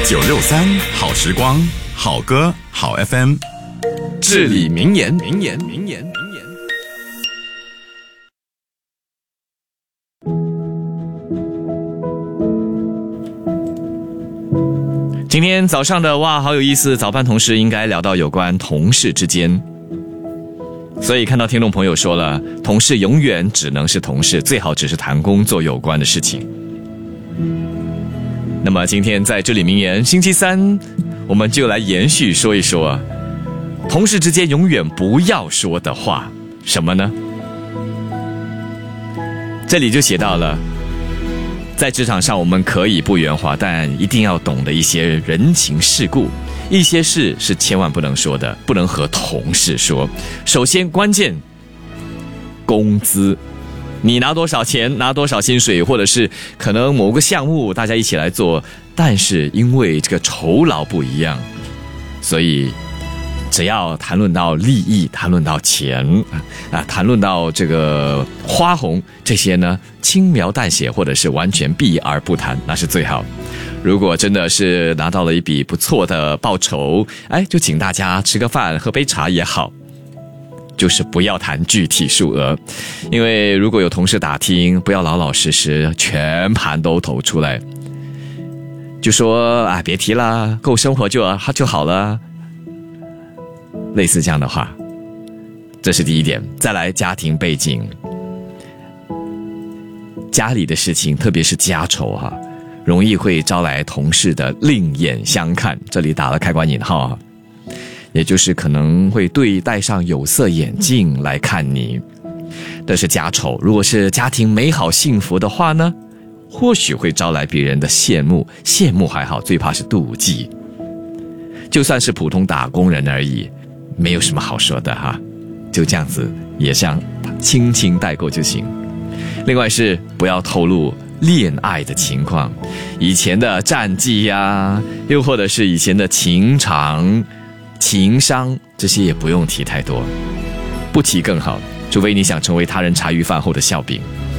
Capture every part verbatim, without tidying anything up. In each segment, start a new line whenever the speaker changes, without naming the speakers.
九六三好时光，好歌好 F M。
至理名言，名言，名言，名言。今天早上的哇，好有意思！早班同事应该聊到有关同事之间，所以看到听众朋友说了，同事永远只能是同事，最好只是谈工作有关的事情。那么今天在这里名言星期三，我们就来延续说一说同事之间永远不要说的话，什么呢？这里就写到了，在职场上我们可以不圆滑，但一定要懂得一些人情世故，一些事是千万不能说的，不能和同事说。首先关键，工资，你拿多少钱，拿多少薪水，或者是可能某个项目大家一起来做，但是因为这个酬劳不一样，所以只要谈论到利益，谈论到钱啊，谈论到这个花红，这些呢轻描淡写，或者是完全避而不谈，那是最好。如果真的是拿到了一笔不错的报酬，哎，就请大家吃个饭喝杯茶也好，就是不要谈具体数额。因为如果有同事打听，不要老老实实全盘都投出来，就说啊别提了，够生活就就好了，类似这样的话。这是第一点。再来，家庭背景，家里的事情，特别是家丑哈、啊，容易会招来同事的另眼相看，这里打了开关引号啊，也就是可能会对戴上有色眼镜来看你。这是家丑。如果是家庭美好幸福的话呢，或许会招来别人的羡慕，羡慕还好，最怕是妒忌。就算是普通打工人而已，没有什么好说的哈，就这样子也像轻轻带过就行。另外是不要透露恋爱的情况，以前的战绩呀、啊，又或者是以前的情长、情商，这些也不用提太多，不提更好，除非你想成为他人茶余饭后的笑柄。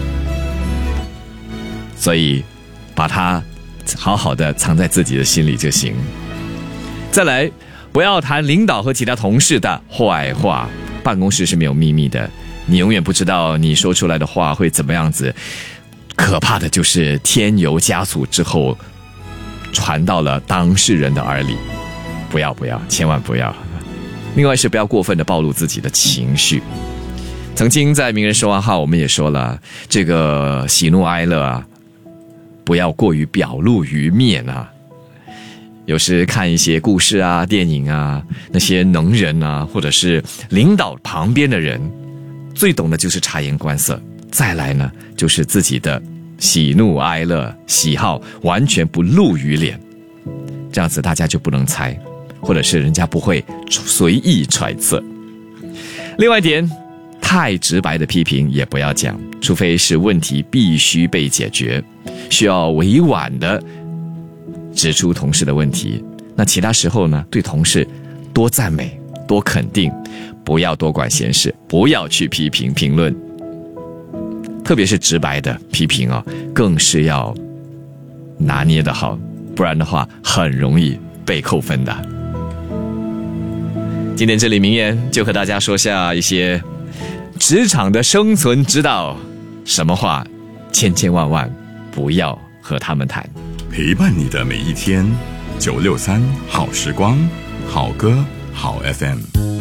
所以把它好好的藏在自己的心里就行。再来，不要谈领导和其他同事的坏话，办公室是没有秘密的，你永远不知道你说出来的话会怎么样子。可怕的就是添油加醋之后传到了当事人的耳里，不要不要，千万不要。另外是不要过分的暴露自己的情绪。曾经在名人说完号我们也说了，这个喜怒哀乐啊，不要过于表露于面啊。有时看一些故事啊、电影啊，那些能人啊，或者是领导旁边的人，最懂的就是察言观色。再来呢，就是自己的喜怒哀乐、喜好完全不露于脸，这样子大家就不能猜，或者是人家不会随意揣测。另外一点，太直白的批评也不要讲，除非是问题必须被解决，需要委婉的指出同事的问题。那其他时候呢，对同事多赞美多肯定，不要多管闲事，不要去批评评论，特别是直白的批评啊、哦，更是要拿捏得好，不然的话很容易被扣分的。今天这里名言就和大家说下一些职场的生存之道，什么话千千万万不要和他们谈。
陪伴你的每一天，九六三好时光，好歌好 F M。